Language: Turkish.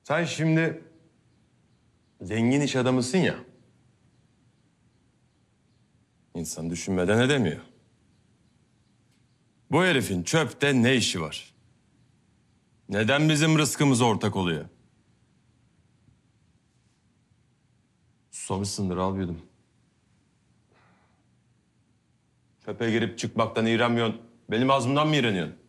Sen şimdi zengin iş adamısın ya. İnsan düşünmeden edemiyor. Bu herifin çöpte ne işi var? Neden bizim rızkımız ortak oluyor? Susamışsındır, al bir yudum. Çöpe girip çıkmaktan iğrenmiyorsun. Benim ağzımdan mı iğreniyorsun?